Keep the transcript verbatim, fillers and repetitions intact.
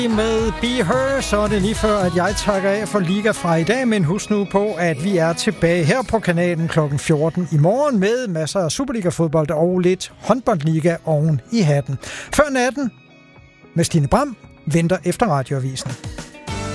Med Be Her, så er det lige før, at jeg takker af for Liga fra i dag, men husk nu på, at vi er tilbage her på kanalen klokken fjorten i morgen med masser af Superliga-fodbold og lidt håndboldliga oven i hatten. Før natten med Stine Bram venter efter radioavisen.